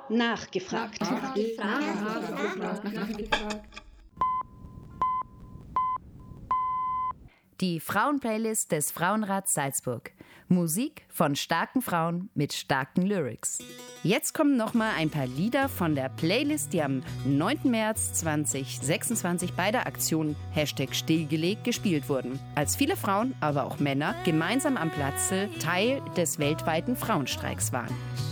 Nachgefragt. Die Frauenplaylist des Frauenrats Salzburg. Musik von starken Frauen mit starken Lyrics. Jetzt kommen nochmal ein paar Lieder von der Playlist, die am 9. März 2026 bei der Aktion #stillgelegt gespielt wurden. Als viele Frauen, aber auch Männer, gemeinsam am Platze Teil des weltweiten Frauenstreiks waren.